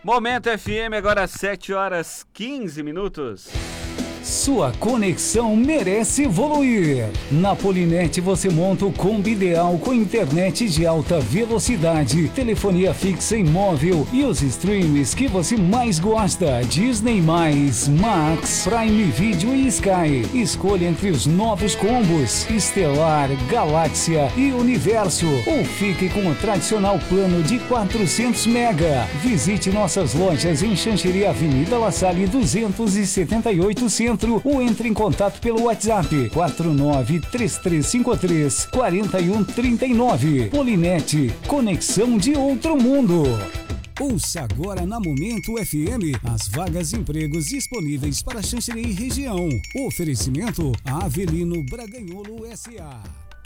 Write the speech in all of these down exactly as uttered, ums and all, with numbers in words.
Momento F M, agora sete horas quinze minutos. Sua conexão merece evoluir. Na Polinet você monta o combo ideal com internet de alta velocidade, telefonia fixa e móvel e os streams que você mais gosta: Disney mais, Max, Prime Video e Sky. Escolha entre os novos combos Estelar, Galáxia e Universo, ou fique com o tradicional plano de quatrocentos mega. Visite nossas lojas em Xanxerê, Avenida La Salle duzentos e setenta e oito Centro, ou entre em contato pelo WhatsApp quatro nove três três cinco três quatro um três nove. Polinet, conexão de outro mundo. Ouça agora na Momento F M as vagas de empregos disponíveis para Xanxerê e região. Oferecimento Avelino Braganholo S A.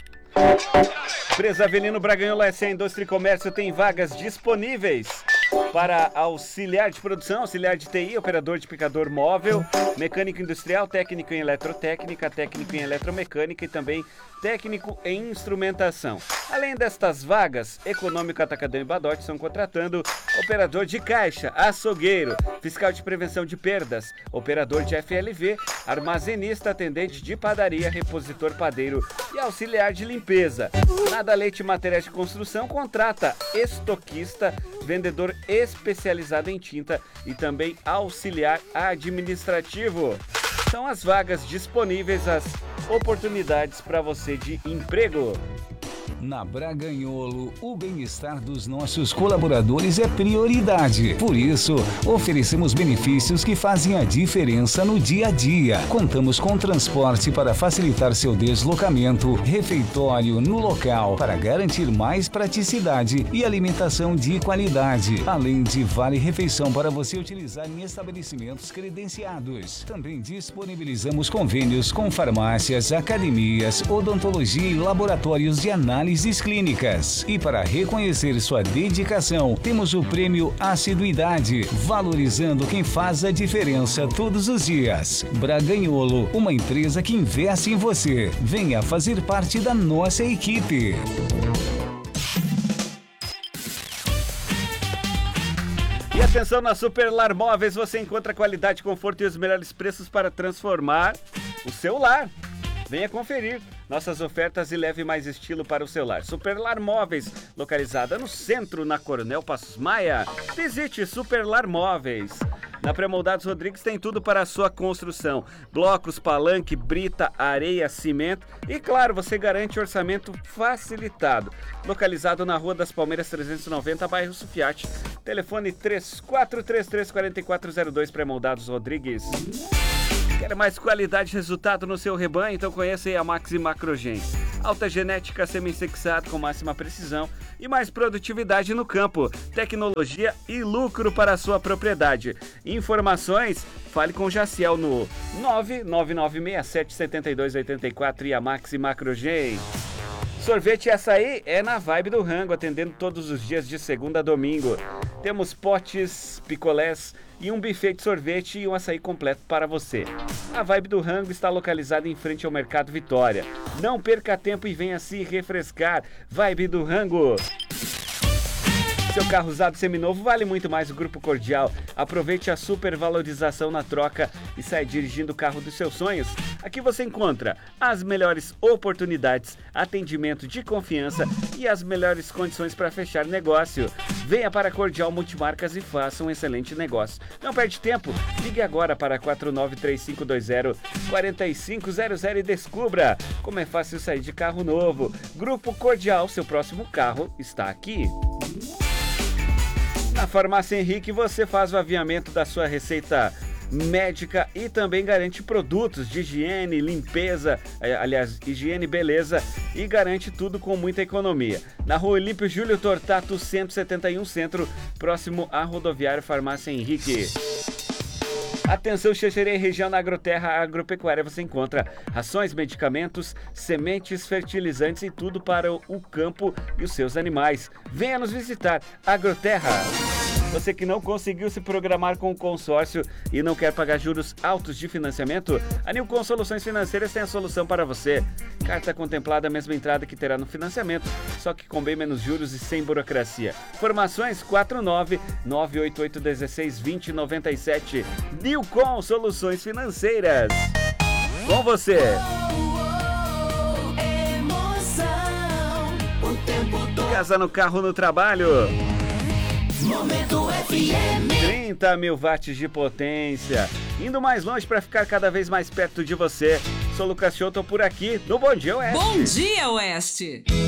Empresa Avelino Braganholo S A Indústria e Comércio tem vagas disponíveis para auxiliar de produção, auxiliar de T I, operador de picador móvel, mecânico industrial, técnico em eletrotécnica, técnico em eletromecânica e também técnico em instrumentação. Além destas vagas, Econômico Atacadão e Badote estão contratando operador de caixa, açougueiro, fiscal de prevenção de perdas, operador de F L V, armazenista, atendente de padaria, repositor padeiro e auxiliar de limpeza. Nada Leite e Materiais de Construção contrata estoquista, vendedor especializado em tinta e também auxiliar administrativo. São as vagas disponíveis, as oportunidades para você de emprego. Na Braganholo, o bem-estar dos nossos colaboradores é prioridade. Por isso, oferecemos benefícios que fazem a diferença no dia a dia. Contamos com transporte para facilitar seu deslocamento, refeitório no local para garantir mais praticidade e alimentação de qualidade, além de vale-refeição para você utilizar em estabelecimentos credenciados. Também disponibilizamos convênios com farmácias, academias, odontologia e laboratórios de análise clínicas. E para reconhecer sua dedicação, temos o prêmio Assiduidade, valorizando quem faz a diferença todos os dias. Braganholo, uma empresa que investe em você. Venha fazer parte da nossa equipe. E atenção, na Superlar Móveis você encontra qualidade, conforto e os melhores preços para transformar o seu lar. Venha conferir nossas ofertas e leve mais estilo para o seu lar. Superlar Móveis, localizada no centro, na Coronel Passos Maia. Visite Superlar Móveis. Na Pré-Moldados Rodrigues tem tudo para a sua construção: blocos, palanque, brita, areia, cimento e, claro, você garante orçamento facilitado. Localizado na Rua das Palmeiras trezentos e noventa, bairro Sufiate. Telefone três quatro três três quatro quatro zero dois, Pré-Moldados Rodrigues. Quer mais qualidade e resultado no seu rebanho? Então conheça aí a Maxi Macrogen. Alta genética semi-sexado com máxima precisão e mais produtividade no campo. Tecnologia e lucro para a sua propriedade. Informações, fale com o Jaciel no nove nove nove seis sete sete dois oito quatro e a Maxi Macrogen. Sorvete e açaí é na Vibe do Rango, atendendo todos os dias de segunda a domingo. Temos potes, picolés e um buffet de sorvete e um açaí completo para você. A Vibe do Rango está localizada em frente ao Mercado Vitória. Não perca tempo e venha se refrescar. Vibe do Rango. Seu carro usado seminovo vale muito mais o Grupo Cordial. Aproveite a supervalorização na troca e saia dirigindo o carro dos seus sonhos. Aqui você encontra as melhores oportunidades, atendimento de confiança e as melhores condições para fechar negócio. Venha para Cordial Multimarcas e faça um excelente negócio. Não perde tempo, ligue agora para quatro nove três cinco dois zero quatro cinco zero zero e descubra como é fácil sair de carro novo. Grupo Cordial, seu próximo carro está aqui. Na Farmácia Henrique você faz o aviamento da sua receita médica e também garante produtos de higiene, limpeza, aliás, higiene e beleza, e garante tudo com muita economia. Na Rua Olímpio Júlio Tortato, cento e setenta e um Centro, próximo à rodoviária Farmácia Henrique. Atenção, Xanxerê, região na Agroterra Agropecuária você encontra rações, medicamentos, sementes, fertilizantes e tudo para o campo e os seus animais. Venha nos visitar, Agroterra. Você que não conseguiu se programar com o consórcio e não quer pagar juros altos de financiamento, a Nilcon Soluções Financeiras tem a solução para você. Carta contemplada, a mesma entrada que terá no financiamento, só que com bem menos juros e sem burocracia. Informações quatro nove nove oito oito um seis dois zero nove sete. Nilcon Soluções Financeiras. Com você. Casa no carro, no trabalho. Momento F M. trinta mil watts de potência. Indo mais longe para ficar cada vez mais perto de você. Sou Lucas Chotto por aqui no Bom Dia Oeste. Bom Dia Oeste.